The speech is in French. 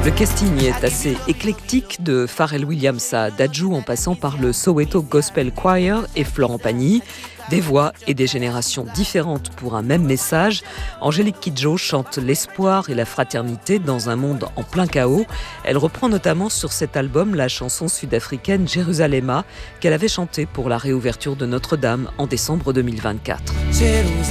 Le casting est assez éclectique, de Pharrell Williams à Dadju en passant par le Soweto Gospel Choir et Florent Pagny. Des voix et des générations différentes pour un même message. Angélique Kidjo chante l'espoir et la fraternité dans un monde en plein chaos. Elle reprend notamment sur cet album la chanson sud-africaine Jérusalema qu'elle avait chantée pour la réouverture de Notre-Dame en décembre 2024.